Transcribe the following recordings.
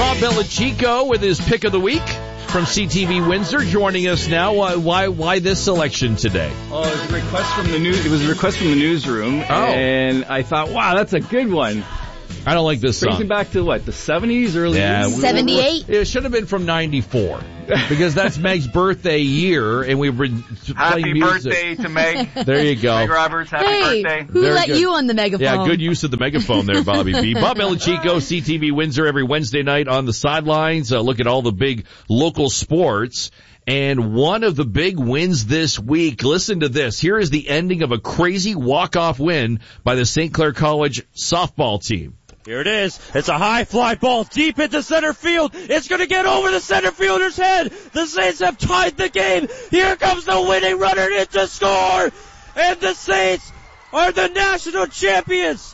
Bob Belichico with his pick of the week from CTV Windsor joining us now. Why this selection today? Oh, it was a request from the news. It was a request from the newsroom, and I thought, wow, that's a good one. I don't like this song. Brings me back to what, the 70s, early 80s? 78? It should have been from 94 because that's Meg's birthday year, and we've been playing music. Happy birthday to Meg. There you go. Meg Roberts, happy birthday. Who Very let good. you on the megaphone? Yeah, good use of the megaphone there, Bobby B. Bob Belichico, CTV Windsor, every Wednesday night on the sidelines. Look at all the big local sports. And one of the big wins this week, listen to this. Here is the ending of a crazy walk-off win by the St. Clair College softball team. Here it is. It's a high fly ball deep into center field. It's going to get over the center fielder's head. The Saints have tied the game. Here comes the winning runner in to score. And the Saints are the national champions.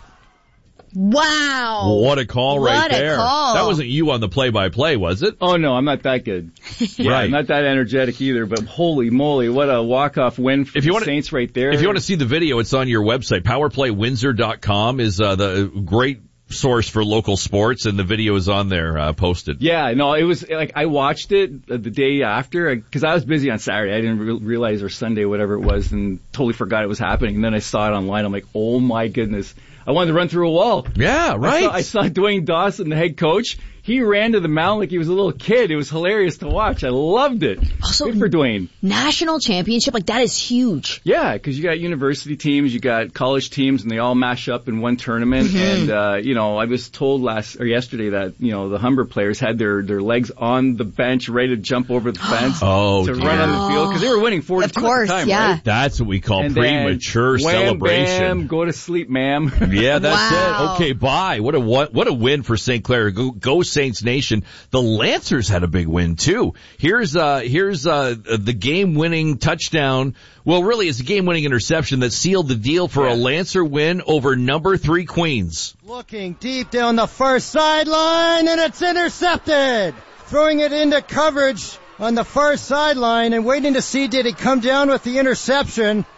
Wow. What a call right there. What a call. That wasn't you on the play-by-play, was it? Oh, no, I'm not that good. Yeah, Right. I'm not that energetic either, but holy moly, what a walk-off win for the Saints right there. If you want to see the video, it's on your website. PowerPlayWindsor.com is the great source for local sports, and the video is on there posted. Yeah, no, it was like I watched it the day after because I was busy on Saturday. I didn't realize or Sunday, whatever it was, and totally forgot it was happening. And then I saw it online. I'm like, oh my goodness. I wanted to run through a wall. Yeah, right. I saw Dwayne Dawson, the head coach. He ran to the mound like he was a little kid. It was hilarious to watch. I loved it. Also, good for Dwayne. National championship, like that is huge. Yeah, because you got university teams, you got college teams, and they all mash up in one tournament. Mm-hmm. And, I was told yesterday that, the Humber players had their legs on the bench ready to jump over the fence to run on the field because they were winning 4-2 of course, at the time, yeah. right? That's what we call And premature then, wham, celebration. Bam, go to sleep, ma'am. Yeah, that's Wow. it. Okay, bye. What a win for St. Clair. Go Saints Nation. The Lancers had a big win too. Here's the game-winning touchdown. Well, really, it's a game-winning interception that sealed the deal for a Lancer win over number 3 Queens. Looking deep down the far sideline, and it's intercepted. Throwing it into coverage on the far sideline and waiting to see did he come down with the interception.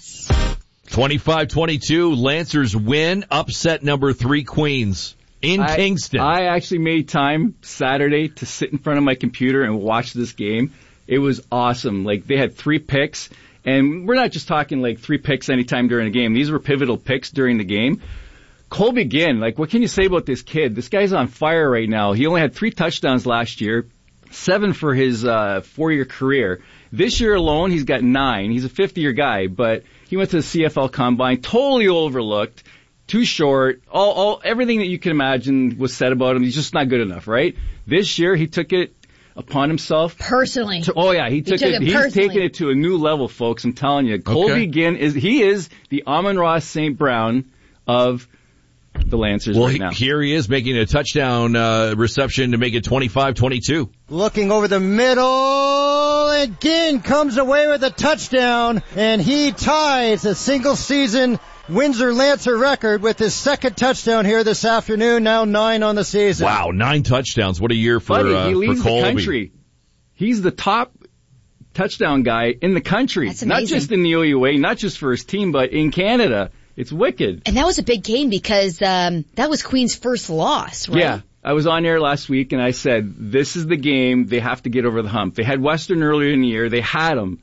25-22, Lancers win, upset number 3 Queens in Kingston. I actually made time Saturday to sit in front of my computer and watch this game. It was awesome. Like, they had 3 picks, and we're not just talking like 3 picks anytime during a game. These were pivotal picks during the game. Colby Ginn, like, what can you say about this kid? This guy's on fire right now. He only had 3 touchdowns last year, 7 for his 4-year career. This year alone, he's got 9. He's a 5th-year guy, but he went to the CFL Combine, totally overlooked, too short. Everything that you can imagine was said about him. He's just not good enough, right? This year, he took it upon himself. Personally. He took it. He's taken it to a new level, folks. I'm telling you. Colby Ginn is the Amon-Ra St. Brown of the Lancers right now. Here he is making a touchdown reception to make it 25-22. Looking over the middle, and Ginn comes away with a touchdown, and he ties a single-season Windsor Lancer record with his 2nd touchdown here this afternoon, now 9 on the season. Wow, 9 touchdowns. What a year for He leads Colby. the country. He's the top touchdown guy in the country. That's amazing. Not just in the OUA, not just for his team, but in Canada. It's wicked. And that was a big game because that was Queen's first loss, right? Yeah. I was on air last week and I said, this is the game they have to get over the hump. They had Western earlier in the year. They had them,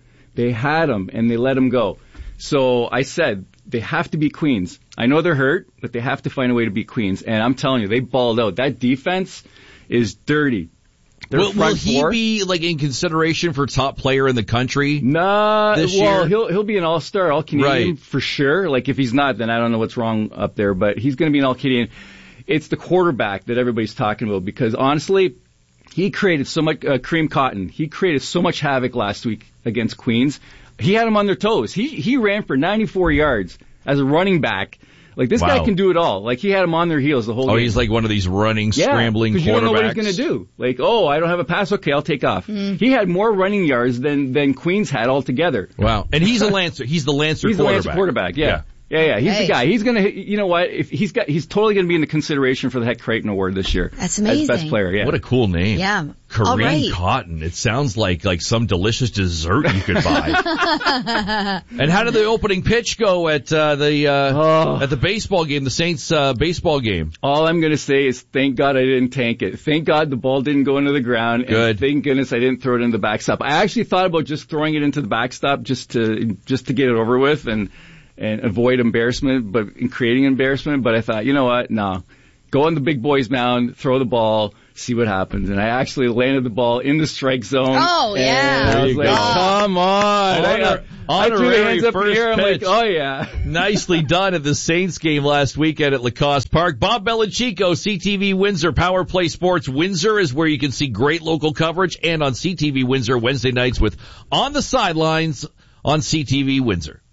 and they let them go. So I said, they have to beat Queens. I know they're hurt, but they have to find a way to beat Queens. And I'm telling you, they balled out. That defense is dirty. Will he be in consideration for top player in the country? This year? He'll be an all-star, all-Canadian right. for sure. Like, if he's not, then I don't know what's wrong up there, but he's going to be an all-Canadian. It's the quarterback that everybody's talking about because honestly, he created so much, Kareem Cotton, he created so much havoc last week against Queens. He had them on their toes. He ran for 94 yards as a running back. Like, this guy can do it all. Like, he had them on their heels the whole game. Oh, he's like one of these running, scrambling quarterbacks. Because you don't know what he's going to do. Like, I don't have a pass. Okay, I'll take off. He had more running yards than Queens had altogether. Wow. And he's a Lancer. He's the Lancer quarterback. He's the Lancer quarterback, yeah. He's the guy. He's gonna, you know what? If he's totally gonna be in the consideration for the Heck Creighton Award this year. That's amazing. As best player, yeah. What a cool name. Yeah. All Kareem right. Cotton. It sounds like some delicious dessert you could buy. And how did the opening pitch go at the baseball game, the Saints baseball game? All I'm going to say is thank God I didn't tank it. Thank God the ball didn't go into the ground. Good. And thank goodness I didn't throw it into the backstop. I actually thought about just throwing it into the backstop just to get it over with and avoid embarrassment, and creating embarrassment. But I thought, you know what? No. Go on the big boy's mound, throw the ball, see what happens. And I actually landed the ball in the strike zone. Oh, yeah. And I was like, come on. I threw the hands up in the air. I'm like, oh, yeah. Nicely done at the Saints game last weekend at Lacoste Park. Bob Belichico, CTV Windsor, Power Play Sports. Windsor is where you can see great local coverage, and on CTV Windsor Wednesday nights with On the Sidelines on CTV Windsor.